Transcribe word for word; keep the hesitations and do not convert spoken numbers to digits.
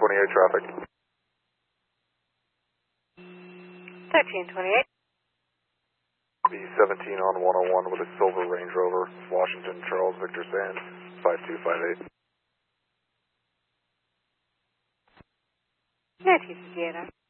twenty-eight traffic. thirteen twenty-eight. B seventeen on one oh one with a silver Range Rover, Washington, Charles Victor Sands, five two five eight. nineteen fifty-eight.